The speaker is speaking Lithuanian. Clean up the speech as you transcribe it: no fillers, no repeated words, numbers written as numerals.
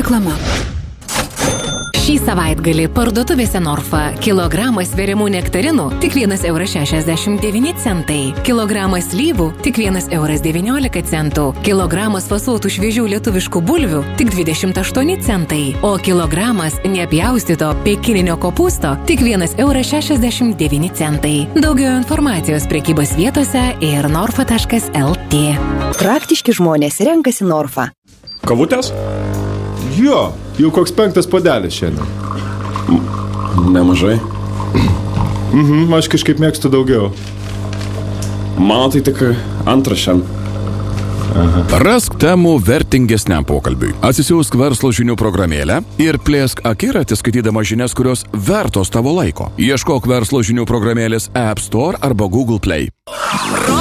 Reklama. Šį savaitgalį parduotuvėse Norfa kilogramas sveriamų nektarinų tik 1,69 €, kilogramas slyvų tik 1,19 €, kilogramas fasuotų šviežių lietuviškų bulvių tik 28 centai, o kilogramas nepjaustyto pekininio kopūsto tik 1,69 €. Daugiau informacijos prekybos vietose ir norfa.lt. Praktiški žmonės renkasi Norfa. Kavutės? Jo, jau koks 5 puodelis šiandien. Nemažai. Aš kažkaip mėgstu daugiau. Mano tai tik antras šiandien. Rask temų vertingesniam pokalbiui. Atsisiųsk verslo žinių programėlę ir plėsk akiratį skaitydama žinias, kurios vertos tavo laiko. Ieškok verslo žinių programėlės App Store arba Google Play.